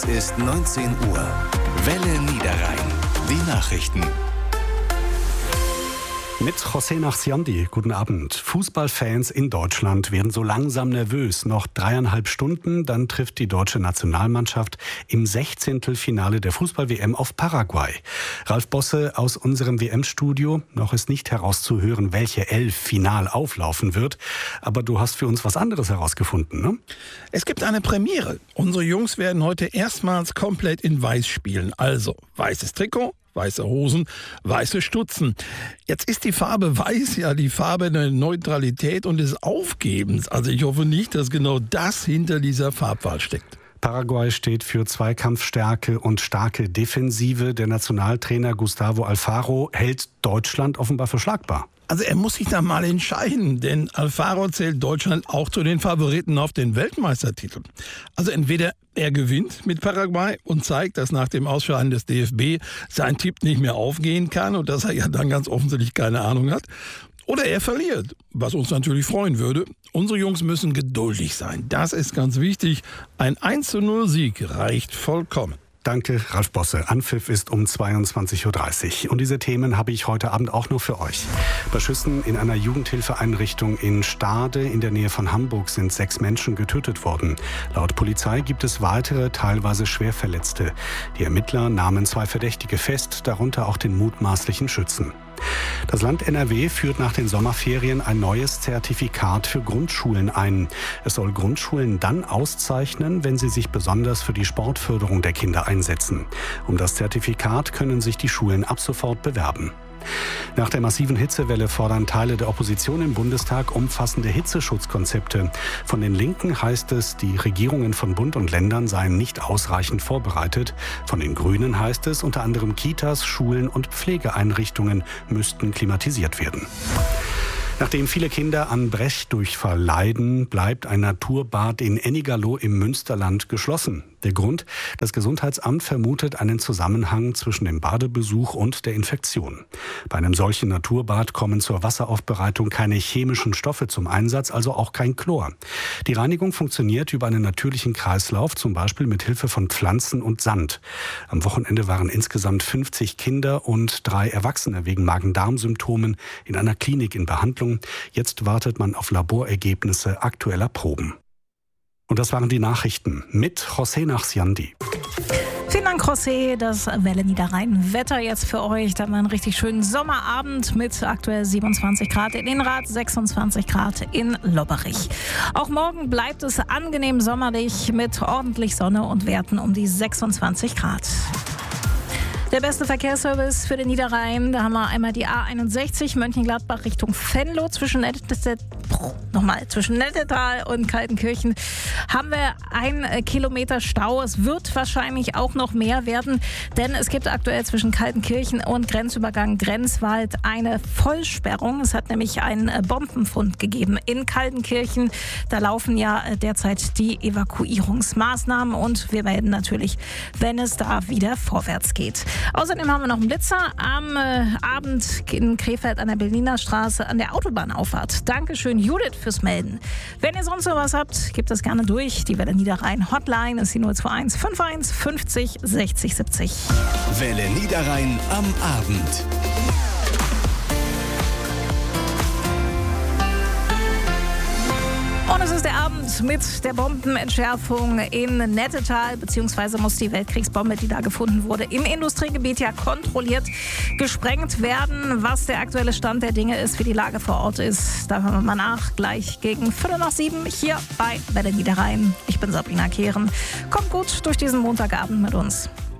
Es ist 19 Uhr. Welle Niederrhein. Die Nachrichten. Mit José Nachsiandi, guten Abend. Fußballfans in Deutschland werden so langsam nervös. Noch 3,5 Stunden, dann trifft die deutsche Nationalmannschaft im 16. Finale der Fußball-WM auf Paraguay. Ralf Bosse aus unserem WM-Studio. Noch ist nicht herauszuhören, welche Elf final auflaufen wird. Aber du hast für uns was anderes herausgefunden, ne? Es gibt eine Premiere. Unsere Jungs werden heute erstmals komplett in Weiß spielen. Also weißes Trikot, weiße Hosen, weiße Stutzen. Jetzt ist die Farbe Weiß ja die Farbe der Neutralität und des Aufgebens. Also ich hoffe nicht, dass genau das hinter dieser Farbwahl steckt. Paraguay steht für Zweikampfstärke und starke Defensive. Der Nationaltrainer Gustavo Alfaro hält Deutschland offenbar für schlagbar. Also er muss sich da mal entscheiden, denn Alfaro zählt Deutschland auch zu den Favoriten auf den Weltmeistertitel. Also entweder er gewinnt mit Paraguay und zeigt, dass nach dem Ausscheiden des DFB sein Tipp nicht mehr aufgehen kann und dass er ja dann ganz offensichtlich keine Ahnung hat. Oder er verliert, was uns natürlich freuen würde. Unsere Jungs müssen geduldig sein. Das ist ganz wichtig. Ein 1:0-Sieg reicht vollkommen. Danke, Ralf Bosse. Anpfiff ist um 22:30 Uhr. Und diese Themen habe ich heute Abend auch noch für euch. Bei Schüssen in einer Jugendhilfeeinrichtung in Stade in der Nähe von Hamburg sind 6 Menschen getötet worden. Laut Polizei gibt es weitere, teilweise Schwerverletzte. Die Ermittler nahmen 2 Verdächtige fest, darunter auch den mutmaßlichen Schützen. Das Land NRW führt nach den Sommerferien ein neues Zertifikat für Grundschulen ein. Es soll Grundschulen dann auszeichnen, wenn sie sich besonders für die Sportförderung der Kinder einsetzen. Um das Zertifikat können sich die Schulen ab sofort bewerben. Nach der massiven Hitzewelle fordern Teile der Opposition im Bundestag umfassende Hitzeschutzkonzepte. Von den Linken heißt es, die Regierungen von Bund und Ländern seien nicht ausreichend vorbereitet. Von den Grünen heißt es, unter anderem Kitas, Schulen und Pflegeeinrichtungen müssten klimatisiert werden. Nachdem viele Kinder an Brechdurchfall leiden, bleibt ein Naturbad in Ennigerloh im Münsterland geschlossen. Der Grund? Das Gesundheitsamt vermutet einen Zusammenhang zwischen dem Badebesuch und der Infektion. Bei einem solchen Naturbad kommen zur Wasseraufbereitung keine chemischen Stoffe zum Einsatz, also auch kein Chlor. Die Reinigung funktioniert über einen natürlichen Kreislauf, zum Beispiel mit Hilfe von Pflanzen und Sand. Am Wochenende waren insgesamt 50 Kinder und 3 Erwachsene wegen Magen-Darm-Symptomen in einer Klinik in Behandlung. Jetzt wartet man auf Laborergebnisse aktueller Proben. Und das waren die Nachrichten mit José Nachsiandi. Vielen Dank, José. Das Welle Niederrhein Wetter jetzt für euch. Da haben wir einen richtig schönen Sommerabend mit aktuell 27 Grad in Inrad, 26 Grad in Lobberich. Auch morgen bleibt es angenehm sommerlich mit ordentlich Sonne und Werten um die 26 Grad. Der beste Verkehrsservice für den Niederrhein, da haben wir einmal die A61 Mönchengladbach Richtung Venlo zwischen Nettetal und Kaltenkirchen haben wir 1 Kilometer Stau. Es wird wahrscheinlich auch noch mehr werden, denn es gibt aktuell zwischen Kaltenkirchen und Grenzübergang Grenzwald eine Vollsperrung. Es hat nämlich einen Bombenfund gegeben in Kaltenkirchen. Da laufen ja derzeit die Evakuierungsmaßnahmen und wir melden natürlich, wenn es da wieder vorwärts geht. Außerdem haben wir noch einen Blitzer am Abend in Krefeld an der Berliner Straße an der Autobahnauffahrt. Dankeschön, Judith, fürs Melden. Wenn ihr sonst noch was habt, gebt das gerne durch. Die Welle Niederrhein Hotline ist die 021 51 50 60 70. Welle Niederrhein am Abend. Und es ist der Abend mit der Bombenentschärfung in Nettetal, beziehungsweise muss die Weltkriegsbombe, die da gefunden wurde, im Industriegebiet ja kontrolliert gesprengt werden. Was der aktuelle Stand der Dinge ist, wie die Lage vor Ort ist, da hören wir mal nach. Gleich gegen 6:45 hier bei Welle Niederrhein. Ich bin Sabrina Kehren. Kommt gut durch diesen Montagabend mit uns.